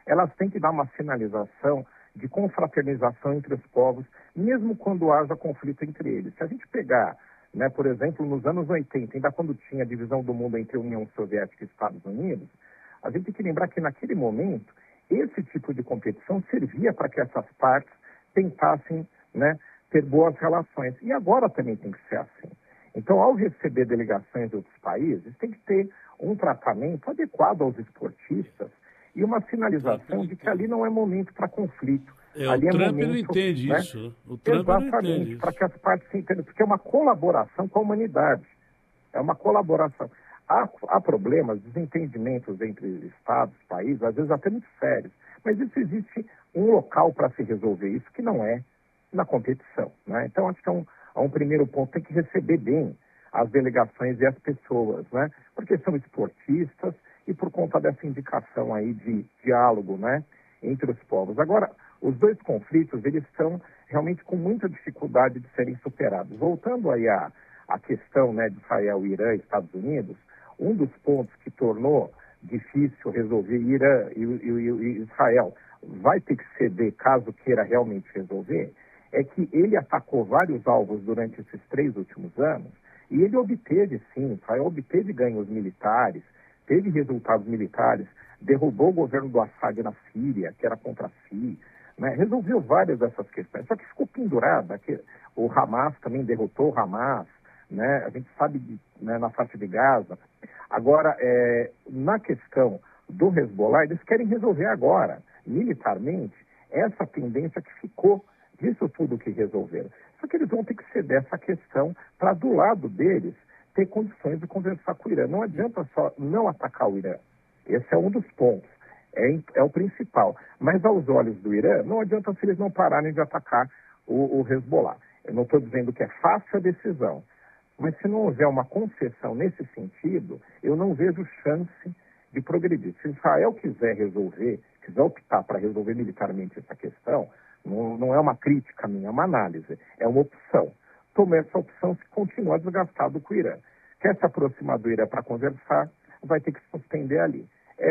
elas têm que dar uma sinalização de confraternização entre os povos, mesmo quando haja conflito entre eles. Se a gente pegar, né, por exemplo, nos anos 80, ainda quando tinha a divisão do mundo entre a União Soviética e Estados Unidos, a gente tem que lembrar que naquele momento, esse tipo de competição servia para que essas partes tentassem, né, ter boas relações. E agora também tem que ser assim. Então, ao receber delegações de outros países, tem que ter um tratamento adequado aos esportistas e uma sinalização de que ali não é momento para conflito. Ali o Trump momento, não entende, né, isso. Né? O Trump exatamente, não entende para que as partes se entendam, porque é uma colaboração com a humanidade. É uma colaboração. Há problemas, desentendimentos entre estados, países, às vezes até muito sérios, mas isso existe um local para se resolver isso, que não é na competição, né? Então, acho que é um primeiro ponto, tem que receber bem as delegações e as pessoas, né? Porque são esportistas e por conta dessa indicação aí de diálogo, né, entre os povos. Agora, os dois conflitos, eles estão realmente com muita dificuldade de serem superados. Voltando aí à questão, né, de Israel, Irã e Estados Unidos, um dos pontos que tornou difícil resolver Irã e Israel vai ter que ceder caso queira realmente resolver, é que ele atacou vários alvos durante esses 3 últimos anos e ele obteve, sim, Israel obteve ganhos militares, teve resultados militares, derrubou o governo do Assad na Síria, que era contra si, né? Resolveu várias dessas questões, só que ficou pendurada, que o Hamas também derrotou o Hamas, né? A gente sabe, né, na faixa de Gaza. Agora, na questão do Hezbollah, eles querem resolver agora, militarmente, essa tendência que ficou disso tudo que resolveram. Só que eles vão ter que ceder essa questão para, do lado deles, ter condições de conversar com o Irã. Não adianta só não atacar o Irã. Esse é um dos pontos. É o principal. Mas, aos olhos do Irã, não adianta se eles não pararem de atacar o Hezbollah. Eu não estou dizendo que é fácil a decisão, mas se não houver uma concessão nesse sentido, eu não vejo chance de progredir. Se Israel quiser resolver, quiser optar para resolver militarmente essa questão, não é uma crítica minha, é uma análise, é uma opção. Tomar essa opção se continuar desgastado com o Irã. Quer se aproximar do Irã para conversar, vai ter que se suspender ali.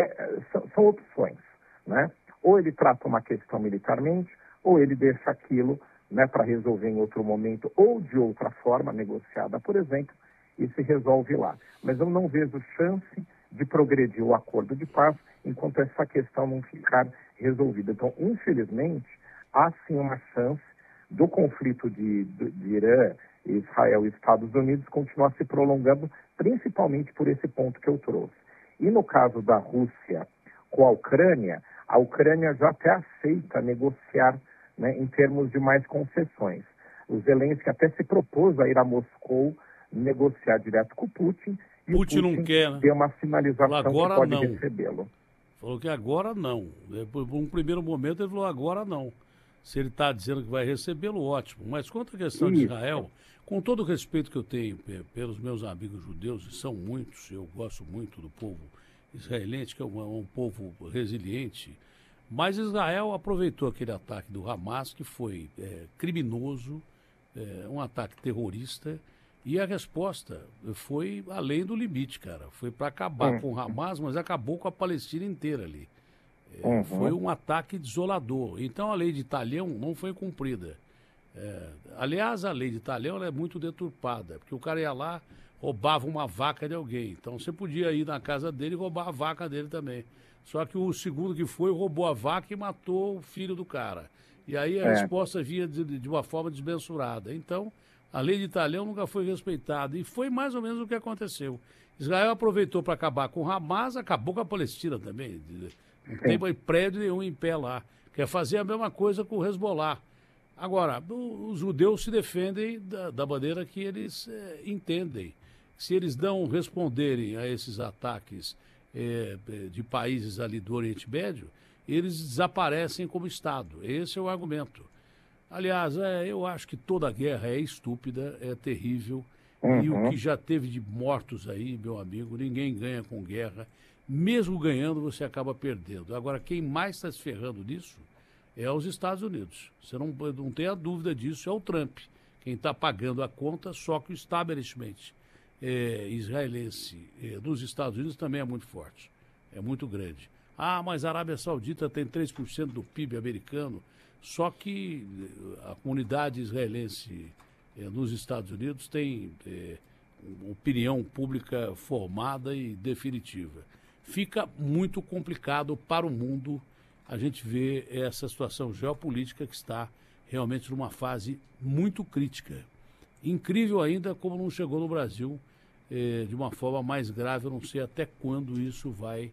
São opções, né? Ou ele trata uma questão militarmente, ou ele deixa aquilo, né, para resolver em outro momento, ou de outra forma, negociada, por exemplo, e se resolve lá. Mas eu não vejo chance de progredir o acordo de paz enquanto essa questão não ficar resolvida. Então, infelizmente, há sim uma chance do conflito de Irã, Israel e Estados Unidos continuar se prolongando, principalmente por esse ponto que eu trouxe. E no caso da Rússia com a Ucrânia já até aceita negociar, né, em termos de mais concessões. O Zelensky até se propôs a ir a Moscou negociar direto com o Putin, e Putin o Putin não quer, né? deu uma sinalização agora que pode não. recebê-lo. Falou que agora não. Por um primeiro momento ele falou agora não. Se ele está dizendo que vai recebê-lo, ótimo. Mas quanto à questão de Israel, com todo o respeito que eu tenho pelos meus amigos judeus, e são muitos, eu gosto muito do povo israelense, que é um povo resiliente, mas Israel aproveitou aquele ataque do Hamas, que foi criminoso, um ataque terrorista, e a resposta foi além do limite, cara. Foi para acabar com o Hamas, mas acabou com a Palestina inteira ali. Foi um ataque desolador. Então a lei de Italião não foi cumprida. Aliás, a lei de Italião ela é muito deturpada, porque o cara ia lá, roubava uma vaca de alguém. Então você podia ir na casa dele e roubar a vaca dele também. Só que o segundo que foi, roubou a vaca e matou o filho do cara. E aí a resposta vinha de uma forma desmensurada. Então, a lei de Italião nunca foi respeitada. E foi mais ou menos o que aconteceu. Israel aproveitou para acabar com o Hamas, acabou com a Palestina também. Não tem prédio nenhum em pé lá. Quer fazer a mesma coisa com o Hezbollah. Agora, os judeus se defendem da maneira que eles entendem. Se eles não responderem a esses ataques de países ali do Oriente Médio, eles desaparecem como Estado. Esse é o argumento. Aliás, eu acho que toda guerra é estúpida, é terrível, e o que já teve de mortos aí, meu amigo, ninguém ganha com guerra. Mesmo ganhando, você acaba perdendo. Agora, quem mais está se ferrando nisso é os Estados Unidos. Você não tem a dúvida disso, é o Trump. Quem está pagando a conta, só que o establishment israelense nos Estados Unidos também é muito forte, é muito grande. Ah, mas a Arábia Saudita tem 3% do PIB americano. Só que a comunidade israelense nos Estados Unidos tem uma opinião pública formada e definitiva. Fica muito complicado para o mundo a gente ver essa situação geopolítica que está realmente numa fase muito crítica. Incrível ainda como não chegou no Brasil de uma forma mais grave. Eu não sei até quando isso vai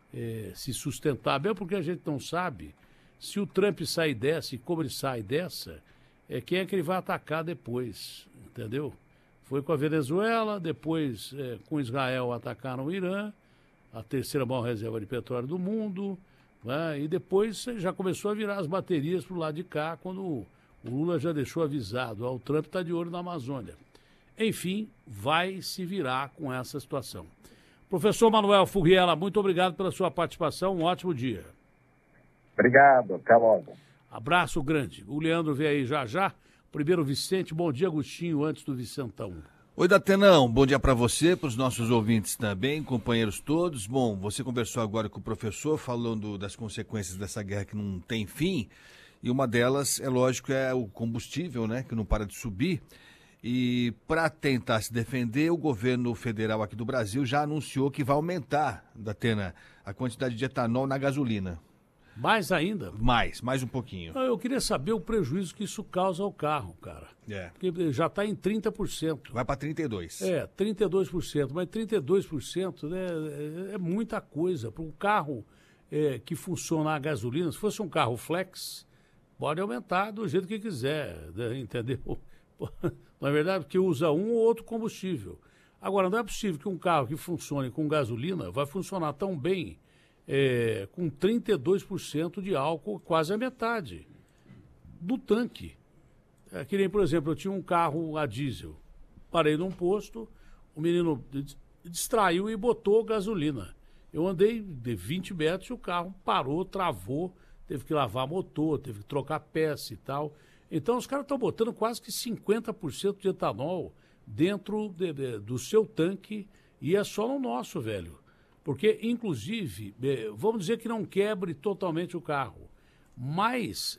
se sustentar, mesmo porque a gente não sabe se o Trump sair dessa e como ele sai dessa, quem é que ele vai atacar depois, entendeu? Foi com a Venezuela, depois com Israel atacaram o Irã, a terceira maior reserva de petróleo do mundo, né? E depois já começou a virar as baterias para o lado de cá, quando o Lula já deixou avisado, o Trump está de olho na Amazônia. Enfim, vai se virar com essa situação. Professor Manuel Furriela, muito obrigado pela sua participação, um ótimo dia. Obrigado, até logo. Abraço grande. O Leandro vem aí já já. Primeiro Vicente, bom dia, Agostinho, antes do Vicentão. Oi, Datenão, bom dia para você, para os nossos ouvintes também, companheiros todos. Bom, você conversou agora com o professor, falando das consequências dessa guerra que não tem fim, e uma delas, é lógico, é o combustível, né, que não para de subir. E para tentar se defender, o governo federal aqui do Brasil já anunciou que vai aumentar, Datena, a quantidade de etanol na gasolina. Mais ainda? Mais um pouquinho. Eu queria saber o prejuízo que isso causa ao carro, cara. Porque já está em 30%. Vai para 32%. 32%. Mas 32%, né, é muita coisa. Para um carro que funciona a gasolina, se fosse um carro flex, pode aumentar do jeito que quiser, né, entendeu? Na verdade, porque usa um ou outro combustível. Agora, não é possível que um carro que funcione com gasolina vai funcionar tão bem com 32% de álcool, quase a metade do tanque. Que nem, por exemplo, eu tinha um carro a diesel. Parei num posto, o menino distraiu e botou gasolina. Eu andei de 20 metros e o carro parou, travou, teve que lavar motor, teve que trocar peça e tal. Então, os caras estão botando quase que 50% de etanol dentro do seu tanque e é só no nosso, velho. Porque, inclusive, vamos dizer que não quebre totalmente o carro, mas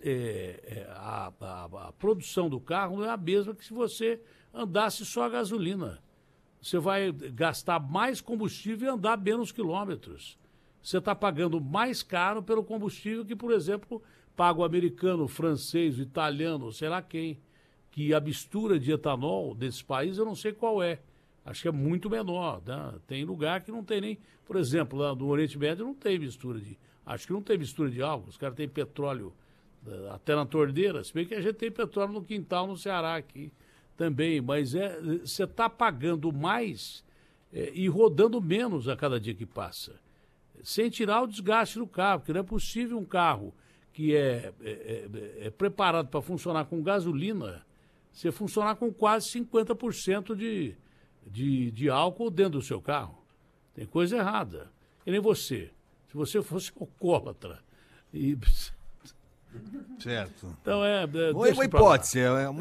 a produção do carro não é a mesma que se você andasse só a gasolina. Você vai gastar mais combustível e andar menos quilômetros. Você está pagando mais caro pelo combustível que, por exemplo, paga o americano, o francês, o italiano, sei lá quem, que a mistura de etanol desses países eu não sei qual é. Acho que é muito menor, né? Tem lugar que não tem nem... Por exemplo, lá no Oriente Médio não tem mistura de... Acho que não tem mistura de álcool. Os caras têm petróleo até na torneira. Se bem que a gente tem petróleo no quintal, no Ceará aqui também. Mas você está pagando mais e rodando menos a cada dia que passa. Sem tirar o desgaste do carro. Porque não é possível um carro que é preparado para funcionar com gasolina, você funcionar com quase 50% de álcool dentro do seu carro. Tem coisa errada. E nem você. Se você fosse alcoólatra. Certo. Então é uma hipótese.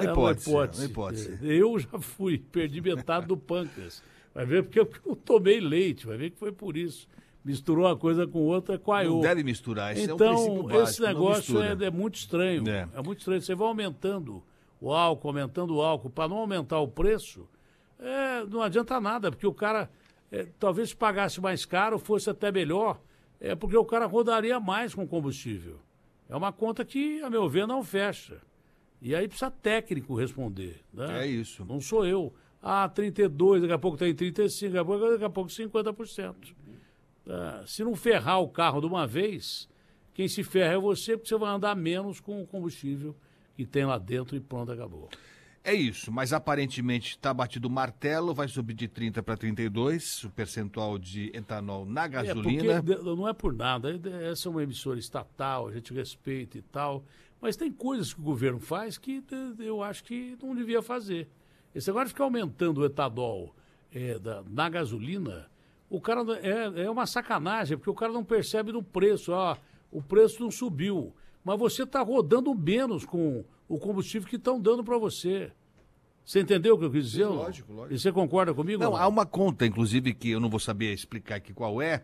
Eu já fui, perdi metade do pâncreas. Vai ver porque eu tomei leite, vai ver que foi por isso. Misturou uma coisa com outra, coaiou. Não deve misturar, esse então, é um princípio básico. Esse negócio é muito estranho. É muito estranho. Você vai aumentando o álcool, para não aumentar o preço, não adianta nada, porque o cara, talvez se pagasse mais caro, fosse até melhor, porque o cara rodaria mais com combustível. É uma conta que, a meu ver, não fecha. E aí precisa técnico responder. Né? É isso. Não sou eu. 32, daqui a pouco tem 35, daqui a pouco 50%. Se não ferrar o carro de uma vez, quem se ferra é você, porque você vai andar menos com o combustível que tem lá dentro e pronto, acabou. É isso, mas aparentemente está batido o martelo, vai subir de 30 para 32, o percentual de etanol na gasolina. Porque não é por nada, essa é uma emissora estatal, a gente respeita e tal, mas tem coisas que o governo faz que eu acho que não devia fazer. Esse negócio de ficar aumentando o etanol na gasolina, o cara é uma sacanagem, porque o cara não percebe no preço, o preço não subiu, mas você está rodando menos com o combustível que estão dando para você. Você entendeu o que eu quis dizer? Lógico. E você concorda comigo? Não, há uma conta, inclusive, que eu não vou saber explicar aqui qual é,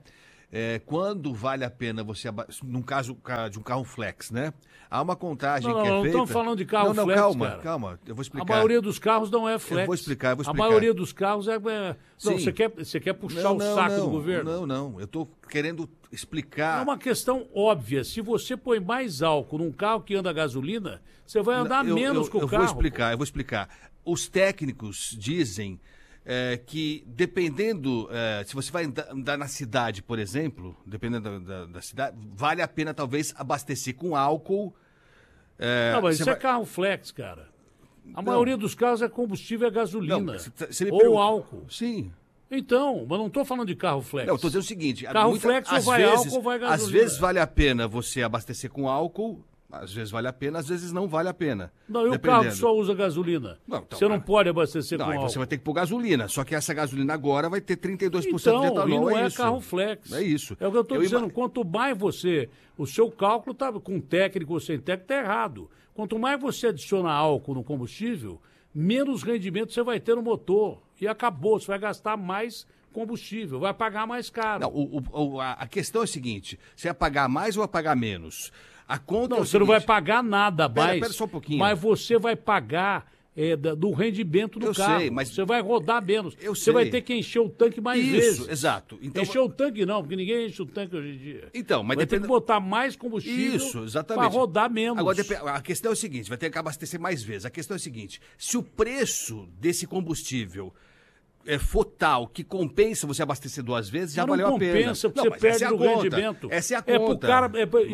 quando vale a pena você, num caso de um carro flex, né? Há uma contagem que é feita... Não estamos falando de carro flex, calma, eu vou explicar. A maioria dos carros não é flex. Eu vou explicar. A maioria dos carros é... Não, você quer puxar o saco do governo? Não, eu estou querendo explicar... É uma questão óbvia. Se você põe mais álcool num carro que anda a gasolina, você vai andar menos com o carro. Eu vou explicar. Os técnicos dizem que dependendo, se você vai andar na cidade, por exemplo, dependendo da cidade, vale a pena talvez abastecer com álcool. Não, mas isso é carro flex, cara. A maioria dos carros é combustível, é gasolina. Ou álcool. Sim. Então, mas não estou falando de carro flex. Não, estou dizendo o seguinte... Carro flex ou vai álcool ou vai gasolina. Às vezes vale a pena você abastecer com álcool, às vezes vale a pena, às vezes não vale a pena. Não, e o carro que só usa gasolina? Não, então, você não pode abastecer com álcool. Você vai ter que pôr gasolina, só que essa gasolina agora vai ter 32% de etanol. E não é carro flex. É isso. É o que eu estou dizendo, quanto mais você... O seu cálculo, tá, com técnico ou sem técnico, está errado. Quanto mais você adiciona álcool no combustível, menos rendimento você vai ter no motor. E acabou, você vai gastar mais combustível, vai pagar mais caro. Não, a questão é a seguinte, você vai pagar mais ou vai pagar menos? A conta não, você não vai pagar nada mais. Pera só um pouquinho. Mas você vai pagar do rendimento do carro. Sei, mas... Você vai rodar menos. Você vai ter que encher o tanque mais vezes. Isso, exato. Então, encher o tanque não, porque ninguém enche o tanque hoje em dia. Então, mas vai ter que botar mais combustível para rodar menos. Agora, a questão é o seguinte, vai ter que abastecer mais vezes. A questão é a seguinte, se o preço desse combustível for tal que compensa você abastecer 2 vezes, já valeu a pena. Não compensa, porque você perde no rendimento. Essa é a conta.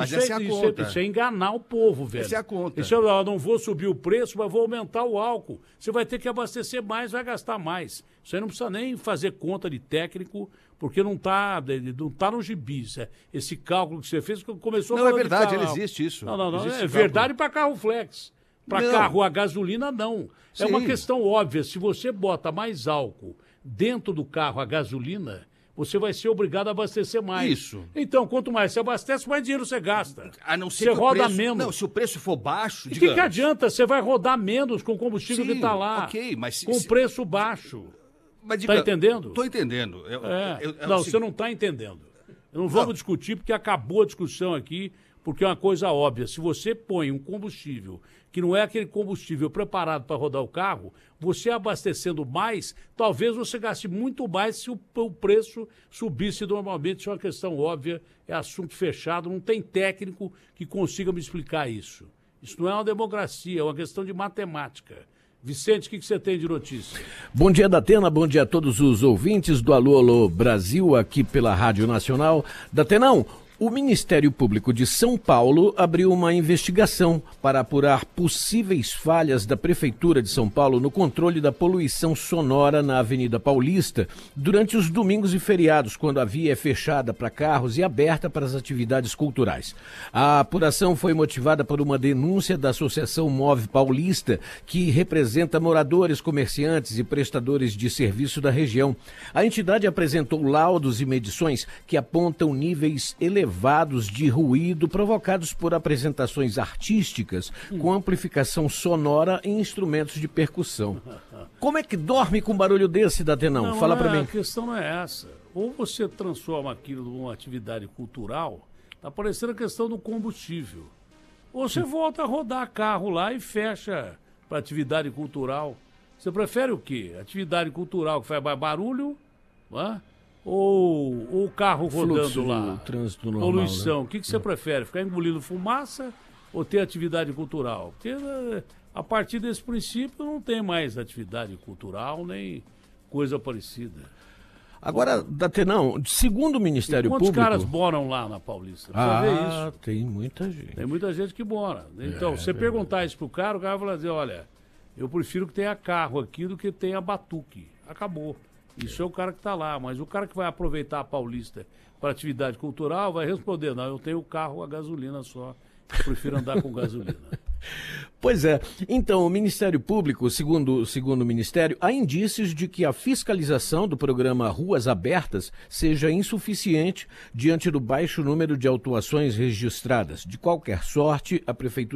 Isso é enganar o povo, velho. Essa é a conta. Isso não vou subir o preço, mas vou aumentar o álcool. Você vai ter que abastecer mais, vai gastar mais. Isso aí não precisa nem fazer conta de técnico, porque não tá no gibi. Esse cálculo que você fez começou... Não, é verdade, ele existe isso. Não, é verdade para carro flex. Para carro a gasolina, não. É uma questão óbvia. Se você bota mais álcool dentro do carro a gasolina, você vai ser obrigado a abastecer mais. Isso. Então, quanto mais você abastece, mais dinheiro você gasta. A não ser você que roda preço, menos. Não, se o preço for baixo, e o que adianta? Você vai rodar menos com o combustível que está lá. Ok, mas... Com preço baixo. Está entendendo? Estou entendendo. Você não está entendendo. Não vamos discutir, porque acabou a discussão aqui, porque é uma coisa óbvia. Se você põe um combustível que não é aquele combustível preparado para rodar o carro, você abastecendo mais, talvez você gaste muito mais se o preço subisse normalmente. Isso é uma questão óbvia, é assunto fechado, não tem técnico que consiga me explicar isso. Isso não é uma democracia, é uma questão de matemática. Vicente, o que você tem de notícia? Bom dia, Datena, bom dia a todos os ouvintes do Alô, Alô Brasil, aqui pela Rádio Nacional. Datenão, o Ministério Público de São Paulo abriu uma investigação para apurar possíveis falhas da Prefeitura de São Paulo no controle da poluição sonora na Avenida Paulista durante os domingos e feriados, quando a via é fechada para carros e aberta para as atividades culturais. A apuração foi motivada por uma denúncia da Associação Move Paulista, que representa moradores, comerciantes e prestadores de serviço da região. A entidade apresentou laudos e medições que apontam níveis elevados de ruído provocados por apresentações artísticas com amplificação sonora em instrumentos de percussão. Como é que dorme com um barulho desse, Datenão? Fala pra mim. A questão não é essa. Ou você transforma aquilo numa atividade cultural, tá parecendo a questão do combustível. Ou você volta a rodar carro lá e fecha para atividade cultural. Você prefere o quê? Atividade cultural que faz mais barulho, não é? Ou o carro rodando lá, trânsito normal, poluição, né? O que você prefere? Ficar engolindo fumaça ou ter atividade cultural? Porque a partir desse princípio não tem mais atividade cultural nem coisa parecida. Agora, Datenão, segundo o Ministério Público... Quantos caras moram lá na Paulista? Ver isso. Tem muita gente. Tem muita gente que mora. Então, você perguntar isso pro cara, o cara vai dizer, olha, eu prefiro que tenha carro aqui do que tenha batuque. Acabou. Isso é o cara que está lá, mas o cara que vai aproveitar a Paulista para atividade cultural vai responder, não, eu tenho carro a gasolina só, eu prefiro andar com gasolina. Pois é. Então, o Ministério Público, segundo o Ministério, há indícios de que a fiscalização do programa Ruas Abertas seja insuficiente diante do baixo número de autuações registradas. De qualquer sorte, a Prefeitura